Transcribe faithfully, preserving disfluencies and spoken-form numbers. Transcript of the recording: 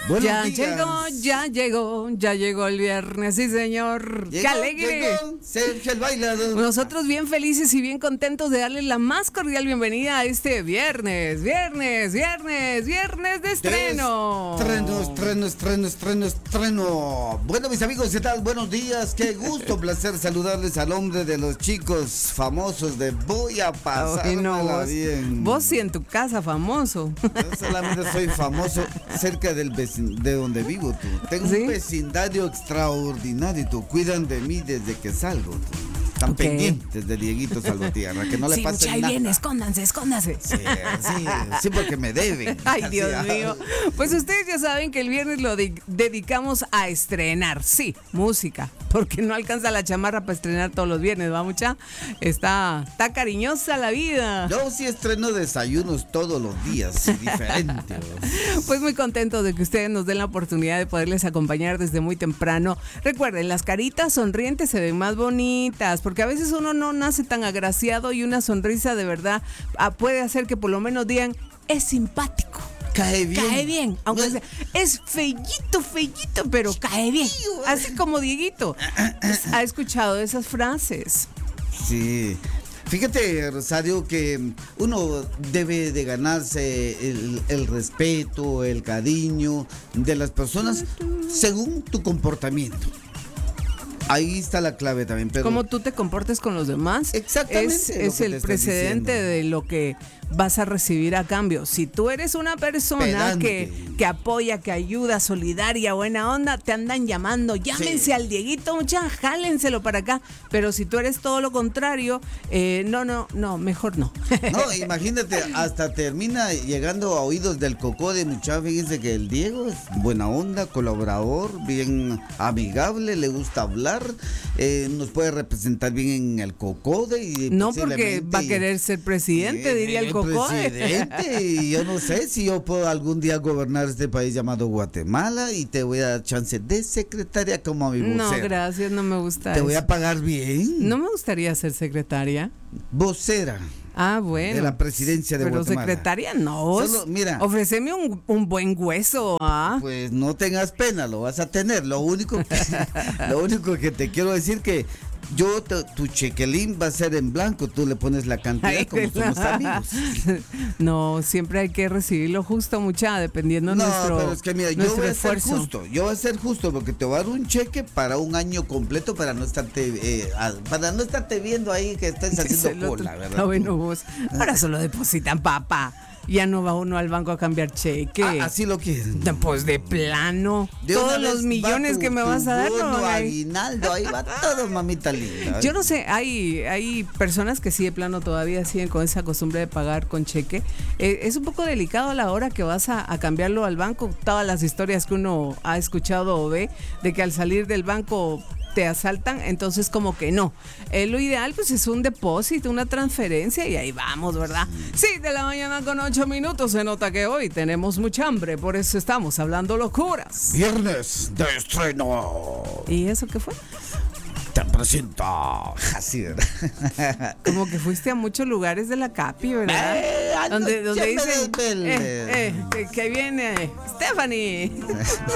Buenos ya días. llegó, ya llegó, ya llegó el viernes, sí señor. Llegó, ¡Qué alegre! Llegó Sergio el bailador. Nosotros bien felices y bien contentos de darles la más cordial bienvenida a este viernes, viernes, viernes, viernes de estreno. Estreno, estreno, estreno, estreno, estreno. Bueno, mis amigos, ¿qué tal? Buenos días. Qué gusto, placer saludarles al hombre de los chicos famosos de Voy a pasar no, vos, bien. Vos sí en tu casa famoso. Yo solamente soy famoso cerca del vecin- de donde vivo, tú. Tengo ¿Sí? un vecindario extraordinario, tú. Cuidan de mí desde que salgo, tú. Están Okay. pendientes de Dieguito Salvatierra, que no le Sí, pase mucha, ahí nada. viene, escóndanse, escóndanse. Sí, sí, sí, porque me deben. Ay, Así, Dios ah. mío. Pues ustedes ya saben que el viernes lo de- dedicamos a estrenar. Sí, música. Porque no alcanza la chamarra para estrenar todos los viernes, ¿va, mucha? Está, está cariñosa la vida. Yo sí estreno desayunos todos los días, y diferente. ¿no? Pues muy contento de que ustedes nos den la oportunidad de poderles acompañar desde muy temprano. Recuerden, las caritas sonrientes se ven más bonitas, porque a veces uno no nace tan agraciado y una sonrisa de verdad ah, puede hacer que por lo menos digan, es simpático. Cae bien. Cae bien, aunque No, sea, es fellito, fellito, pero cae bien. Así como Dieguito. Ha escuchado esas frases. Sí. Fíjate, Rosario, que uno debe de ganarse el, el respeto, el cariño de las personas según tu comportamiento. Ahí está la clave también, pero Cómo tú te comportes con los demás. Exactamente Es, lo es que el te estoy precedente diciendo. de lo que vas a recibir a cambio. Si tú eres una persona Pedante. que, que apoya, que ayuda, solidaria, buena onda, te andan llamando, llámense Sí. al Dieguito, mucha, jálenselo para acá. Pero si tú eres todo lo contrario, eh, no, no, no, mejor no. no, imagínate, hasta termina llegando a oídos del cocó de muchacho. Fíjense que el Diego es buena onda, colaborador, bien amigable, le gusta hablar, eh, nos puede representar bien en el cocode. Y No porque posiblemente- va a querer ser presidente, Eh, diría el eh, Cocode. presidente, y yo no sé si yo puedo algún día gobernar este país llamado Guatemala y te voy a dar chance de secretaria como a mi No, vocera. gracias, no me gusta Te eso. voy a pagar bien. No me gustaría ser secretaria. Vocera Ah, bueno. de la presidencia de Pero Guatemala. secretaria no. Solo, mira. Ofréceme un, un buen hueso, ¿ah? Pues no tengas pena, lo vas a tener. Lo único que, lo único que te quiero decir que yo te- tu chequelín va a ser en blanco, tú le pones la cantidad Ay, como somos amigos. No, siempre hay que recibirlo justo, mucha, dependiendo No, nuestro, pero es que mira, yo nuestro voy a ser esfuerzo. justo, yo voy a ser justo porque te voy a dar un cheque para un año completo para no estarte eh, a- para no estarte viendo ahí que estés Dice haciendo el otro. cola, ¿verdad? Ah, bueno, vos. Ahora solo depositan, papá. Ya no va uno al banco a cambiar cheque. Ah, así lo quieren. Pues de plano. De Todos una los vez millones va tu- que me tu vas a dar, no bono, van a ir. aguinaldo, ahí va todo, mamita linda. Yo no sé, hay, hay personas que sí de plano todavía siguen con esa costumbre de pagar con cheque. Eh, es un poco delicado a la hora que vas a, a cambiarlo al banco. Todas las historias que uno ha escuchado o ve de que al salir del banco te asaltan, entonces como que no. Eh, lo ideal pues es un depósito, una transferencia y ahí vamos, ¿verdad? Sí, de la mañana con ocho minutos. Se nota que hoy tenemos mucha hambre, por eso estamos hablando locuras. Viernes de estreno. ¿Y eso qué fue? Te presenta. Así, ¿verdad? Como que fuiste a muchos lugares de la Capi, ¿verdad? Eh, ando donde donde siempre dicen del- eh, eh, que, que viene Stephanie.